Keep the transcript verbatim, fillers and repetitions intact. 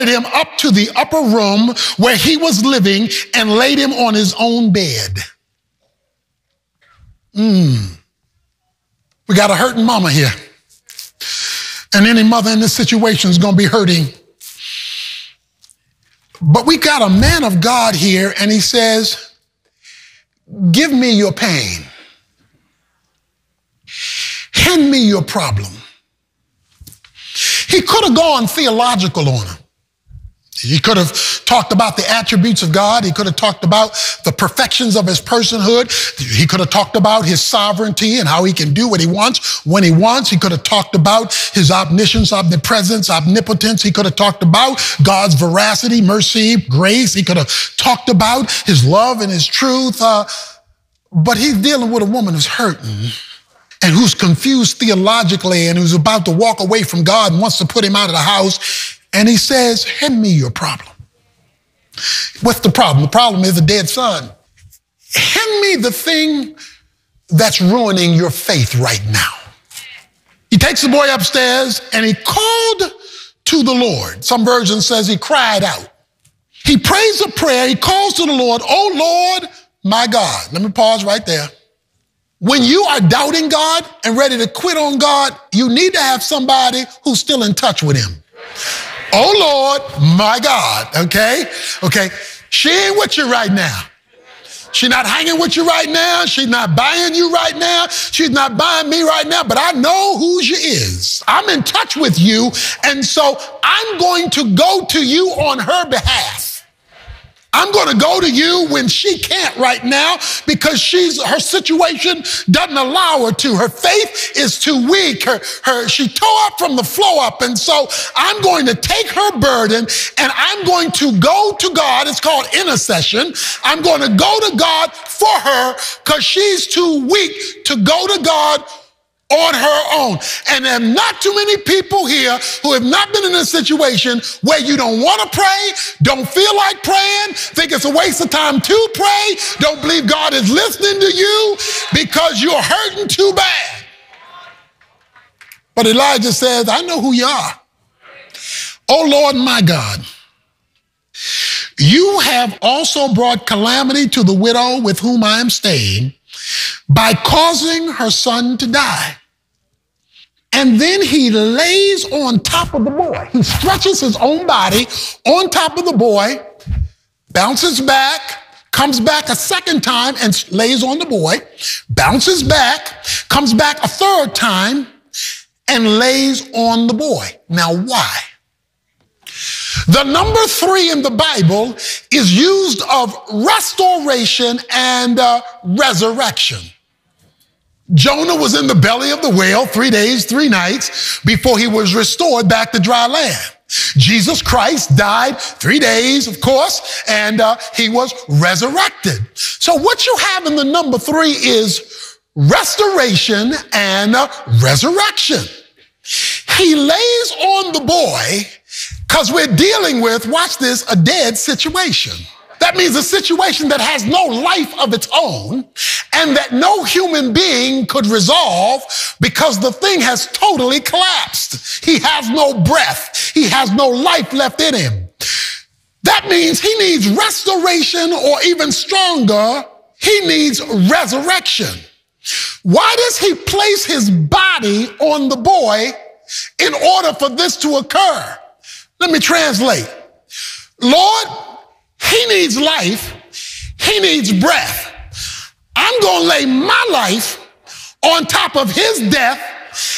him up to the upper room where he was living and laid him on his own bed. Mm. We got a hurting mama here. And any mother in this situation is going to be hurting. But we got a man of God here, and he says, give me your pain. Hand me your problem. He could have gone theological on her. He could have talked about the attributes of God. He could have talked about the perfections of his personhood. He could have talked about his sovereignty and how he can do what he wants when he wants. He could have talked about his omniscience, omnipresence, omnipotence. He could have talked about God's veracity, mercy, grace. He could have talked about his love and his truth. Uh, but he's dealing with a woman who's hurting and who's confused theologically and who's about to walk away from God and wants to put him out of the house. And he says, hand me your problem. What's the problem? The problem is a dead son. Hand me the thing that's ruining your faith right now. He takes the boy upstairs and he called to the Lord. Some version says he cried out. He prays a prayer. He calls to the Lord, oh Lord, my God. Let me pause right there. When you are doubting God and ready to quit on God, you need to have somebody who's still in touch with him. Oh, Lord, my God, okay? Okay, she ain't with you right now. She's not hanging with you right now. She's not buying you right now. She's not buying me right now, but I know who she is. I'm in touch with you, and so I'm going to go to you on her behalf. I'm going to go to you when she can't right now because she's her situation doesn't allow her to. Her faith is too weak. Her, her, she tore up from the floor up. And so I'm going to take her burden and I'm going to go to God. It's called intercession. I'm going to go to God for her because she's too weak to go to God on her own. And there are not too many people here who have not been in a situation where you don't want to pray, don't feel like praying, think it's a waste of time to pray, don't believe God is listening to you because you're hurting too bad. But Elijah says, I know who you are. Oh Lord, my God, you have also brought calamity to the widow with whom I am staying by causing her son to die. And then he lays on top of the boy. He stretches his own body on top of the boy, bounces back, comes back a second time and lays on the boy, bounces back, comes back a third time and lays on the boy. Now, why? The number three in the Bible is used of restoration and uh, resurrection. Jonah was in the belly of the whale three days, three nights before he was restored back to dry land. Jesus Christ died three days, of course, and uh, he was resurrected. So what you have in the number three is restoration and uh, resurrection. He lays on the boy because we're dealing with, watch this, a dead situation. That means a situation that has no life of its own and that no human being could resolve because the thing has totally collapsed. He has no breath. He has no life left in him. That means he needs restoration, or even stronger, he needs resurrection. Why does he place his body on the boy in order for this to occur? Let me translate. Lord, he needs life. He needs breath. I'm going to lay my life on top of his death